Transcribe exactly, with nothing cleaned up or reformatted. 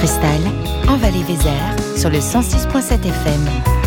Cristal, en Vallée Vézère, sur le cent six virgule sept F M.